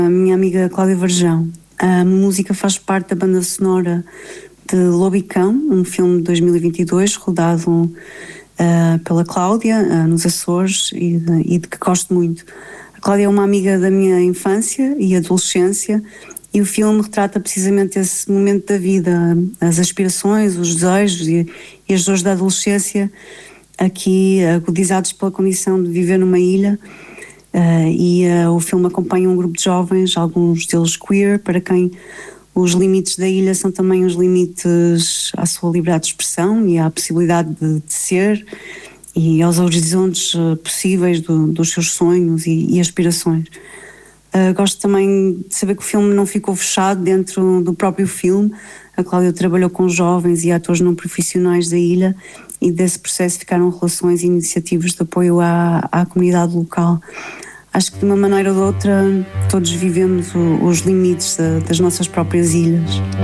A minha amiga Cláudia Varjão. A música faz parte da banda sonora de Lobicão, um filme de 2022 rodado pela Cláudia nos Açores e de que gosto muito. A Cláudia é uma amiga da minha infância e adolescência e o filme retrata precisamente esse momento da vida, as aspirações, os desejos e as dores da adolescência, aqui agudizados pela condição de viver numa ilha. O filme acompanha um grupo de jovens, alguns deles queer, para quem os limites da ilha são também os limites à sua liberdade de expressão e à possibilidade de ser e aos horizontes possíveis dos seus sonhos e aspirações. Gosto também de saber que o filme não ficou fechado dentro do próprio filme. A Cláudia trabalhou com jovens e atores não profissionais da ilha e desse processo ficaram relações e iniciativas de apoio à comunidade local. Acho que de uma maneira ou de outra todos vivemos os limites das nossas próprias ilhas.